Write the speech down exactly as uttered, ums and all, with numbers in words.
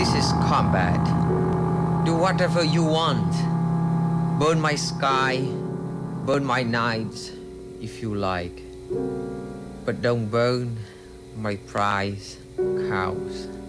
This is combat. Do whatever you want. Burn my sky, burn my nights, if you like. But don't burn my prize cows.